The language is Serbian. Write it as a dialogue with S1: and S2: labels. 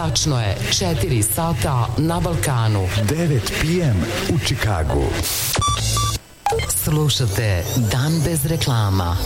S1: Tačno je 4 sata na Balkanu.
S2: 9 p.m. u Čikagu.
S1: Slušate Dan bez reklama.